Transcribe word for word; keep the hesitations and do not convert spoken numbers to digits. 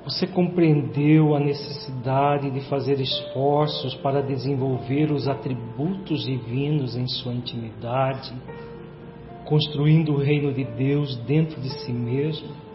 Você compreendeu a necessidade de fazer esforços para desenvolver os atributos divinos em sua intimidade, construindo o reino de Deus dentro de si mesmo?